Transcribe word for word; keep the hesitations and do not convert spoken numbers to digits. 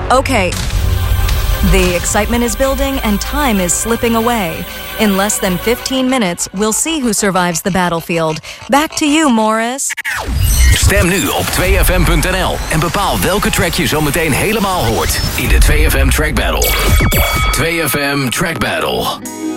Okay. The excitement is building and time is slipping away. In less than fifteen minutes, we'll see who survives the battlefield. Back to you, Morris. Stem nu op twee f m punt n l en bepaal welke track je zometeen helemaal hoort in de twee F M Track Battle. twee F M Track Battle.